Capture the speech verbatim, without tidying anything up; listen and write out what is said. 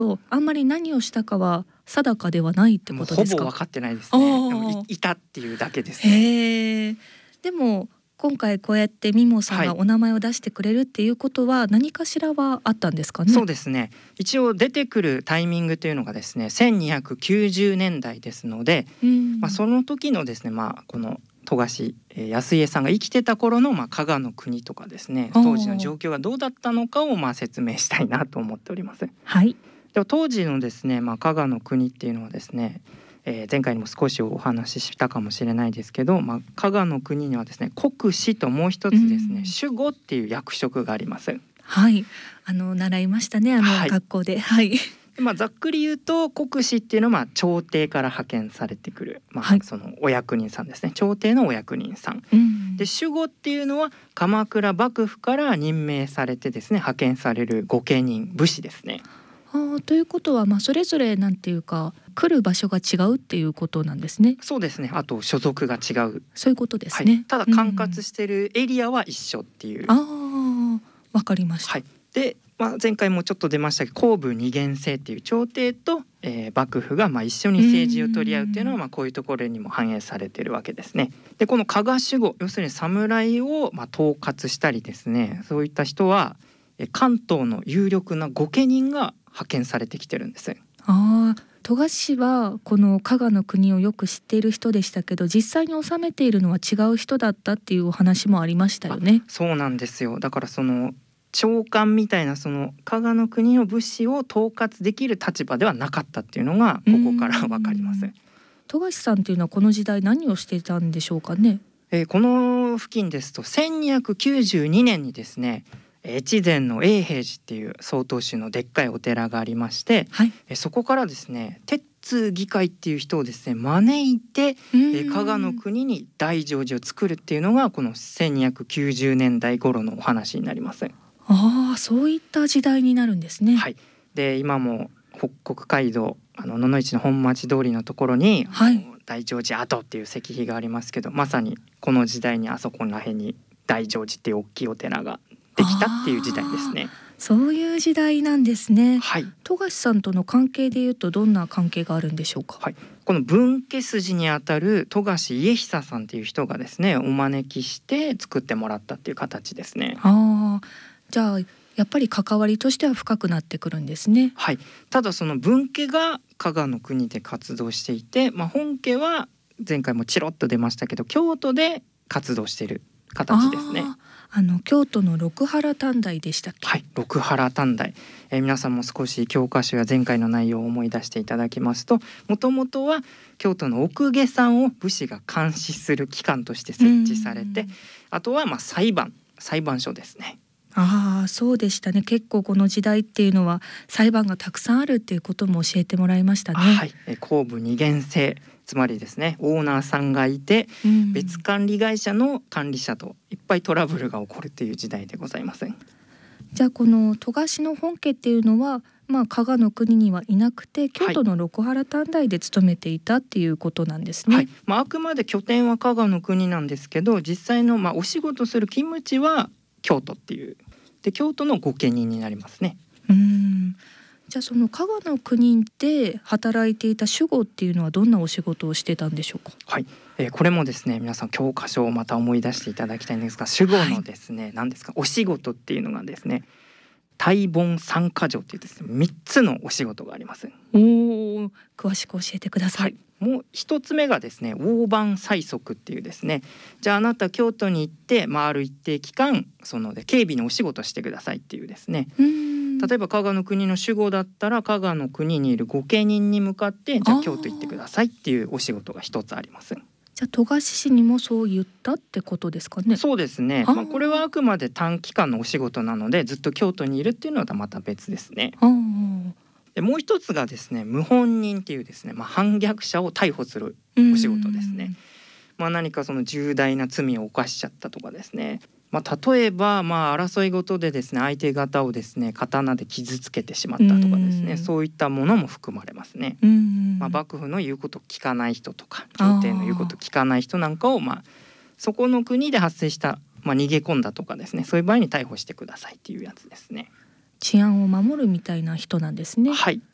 あんまり何をしたかは定かではないってことですか？ ほぼ分かってないですね。でも い, いたっていうだけですね。 へー。でも今回こうやってミモさんがお名前を出してくれるっていうことは何かしらはあったんですかね？ そうですね、一応出てくるタイミングというのがですねせんにひゃくきゅうじゅうねんだいですので、まあ、その時のですね、まあ、この富樫康家さんが生きてた頃のまあ加賀の国とかですね、当時の状況がどうだったのかをまあ説明したいなと思っております。 はい。 でも当時のですね、まあ、加賀の国っていうのはですね、えー、前回にも少しお話ししたかもしれないですけど、まあ、加賀の国にはですね国司ともう一つですね守護っていう役職があります。 はい、あの習いましたね、あの学校で。はい、 まあ、ざっくり言うと国司っていうのはまあ朝廷から派遣されてくる、まあ、そのお役人さんですね、朝廷のお役人さん、うん、で守護っていうのは鎌倉幕府から任命されてですね派遣される御家人武士ですね。 あということは、まあ、それぞれなんていうか来る場所が違うっていうことなんですね。 そうですね、あと所属が違う、 そういうことですね、 はい、ただ管轄しているエリアは一緒っていう、うん、 ああ、わかりました。 はい、で、まあ、前回もちょっと出ましたけど公武二元制っていう朝廷と、えー、幕府がまあ一緒に政治を取り合うっていうのはまあこういうところにも反映されているわけですね。でこの加賀守護、要するに侍をまあ統括したりですね、そういった人は関東の有力な御家人が派遣されてきてるんです。 ああ、富樫はこの加賀の国をよく知っている人でしたけど、実際に治めているのは違う人だったっていうお話もありましたよね。 そうなんですよ。だからその長官みたいなその加賀の国の武士を統括できる立場ではなかったっていうのがここからわかります。 富樫さんっていうのはこの時代何をしていたんでしょうかね？ えー、この付近ですとせんにひゃくきゅうじゅうにねんにですね、越前の永平寺っていう曹洞宗のでっかいお寺がありまして、はい、えそこからですね鉄通議会っていう人をですね招いて、え加賀の国に大乗寺を作るっていうのがこのせんにひゃくきゅうじゅうねんだい頃のお話になります。 ああ、そういった時代になるんですね。 はい、で今も北国街道あの野々市の本町通りのところに、はい、大乗寺跡っていう石碑がありますけど、まさにこの時代にあそこら辺に大乗寺っていう大きいお寺ができたっていう時代ですね。 そういう時代なんですね。 はい、 富樫さんとの関係でいうとどんな関係があるんでしょうか？ はい、この分家筋にあたる富樫家久さんっていう人がですねお招きして作ってもらったっていう形ですね。 ああ、じゃあやっぱり関わりとしては深くなってくるんですね。 はい、ただその分家が加賀の国で活動していて、まあ、本家は前回もチロッと出ましたけど京都で活動している形ですね。 ああの京都の六原短大でしたっけ？ はい、六原短大、えー、皆さんも少し教科書や前回の内容を思い出していただきますと、もともとは京都の奥下山を武士が監視する機関として設置されて、あとはまあ裁判裁判所ですね。 ああ、そうでしたね。結構この時代っていうのは裁判がたくさんあるっていうことも教えてもらいましたね。 はい、えー、公武二元制、つまりですねオーナーさんがいて、うん、別管理会社の管理者といっぱいトラブルが起こるという時代でございます。 じゃあこの富樫の本家っていうのは、まあ、加賀の国にはいなくて京都の六原短大で勤めていたっていうことなんですね。 はい、まあ、あくまで拠点は加賀の国なんですけど、実際のまあお仕事する勤務地は京都っていうで京都の御家人になりますね。 うーん、じゃあその加賀の国で働いていた守護っていうのはどんなお仕事をしてたんでしょうか？ はい、えー、これもですね皆さん教科書をまた思い出していただきたいんですが、守護のですね、はい、何ですかお仕事っていうのがですね大本三箇条っていうですねみっつのお仕事があります。 おー、詳しく教えてください。 はい、もう一つ目がですね大番催促っていうですね、じゃああなた京都に行って回る一定期間そので警備のお仕事してくださいっていうですね、うーん、例えば加賀の国の守護だったら加賀の国にいる御家人に向かってじゃあ京都行ってくださいっていうお仕事が一つあります。 じゃあ富樫市にもそう言ったってことですかね？ そうですね、まあ、これはあくまで短期間のお仕事なのでずっと京都にいるっていうのはまた別ですね。でもう一つがですね謀反人っていうですね、まあ、反逆者を逮捕するお仕事ですね。まあ、何かその重大な罪を犯しちゃったとかですね、まあ、例えばまあ争い事でですね相手方をですね刀で傷つけてしまったとかですね、そういったものも含まれますね。まあ、幕府の言うことを聞かない人とか朝廷の言うことを聞かない人なんかをまあそこの国で発生した、まあ、逃げ込んだとかですね、そういう場合に逮捕してくださいっていうやつですね。 治安を守るみたいな人なんですね。 はい、